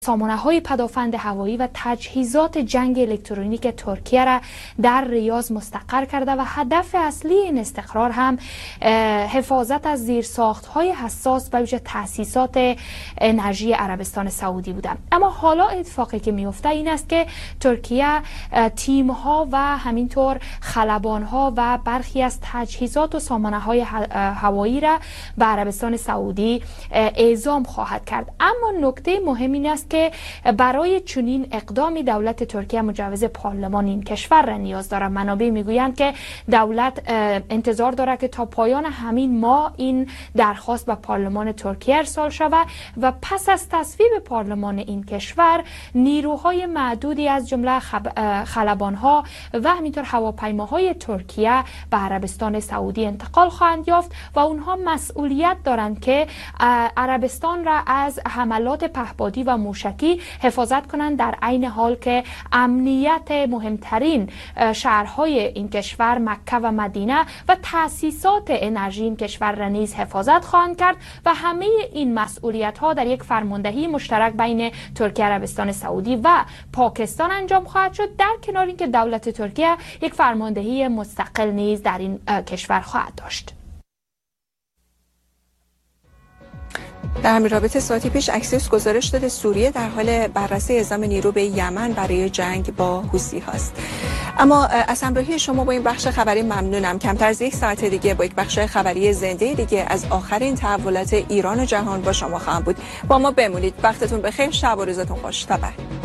سامانه‌های پدافند هوایی و تجهیزات جنگ الکترونیک ترکیه را در ریاض مستقر کرده و هدف اصلی این استقرار هم حفاظت از زیرساخت‌های حساس و ویژه تأسیسات انرژی عربستان سعودی بوده. اما حالا اتفاقی که میفته این است که ترکیه تیم‌ها و همینطور خلبان‌ها و برخی از تجهیزات و سامانه‌های هوایی را به عربستان سعودی اعزام خواهد کرد. اما نکته مهم این است که برای چنین اقدامی دولت ترکیه مجوز پارلمان این کشور را نیاز داره. منابع میگویند که دولت انتظار داره که تا پایان همین ماه این درخواست به پارلمان ترکیه ارسال شود و پس از تصویب پارلمان این کشور نیروهای معدودی از جمله خلبانها و همینطور هواپیماهای ترکیه به عربستان سعودی انتقال خواهند یافت و اونها مسئولیت دارند که عربستان را از حملات پهپادی و موشکی حفاظت کنند، در عین حال که امنیت مهمترین شهرهای این کشور مکه و مدینه و تأسیسات انرژی این کشور را نیز حفاظت خواهند کرد و همه این مسئولیت ها در یک فرماندهی مشترک بین ترکیه، عربستان سعودی و پاکستان انجام خواهد شد، در کنار اینکه دولت ترکیه یک فرماندهی مستقل نیز در این کشور خواهد داشت. در همین رابطه ساعتی پیش اکسیوس گزارش داده سوریه در حال بررسی اعزام نیرو به یمن برای جنگ با حوثی هاست. اما از همراهی شما با این بخش خبری ممنونم. کمتر از یک ساعت دیگه با یک بخش خبری زنده دیگه از آخرین تحولات ایران و جهان با شما خواهم بود. با ما بمونید. وقتتون بخیر. شب و روزتون خوش. تا بعد.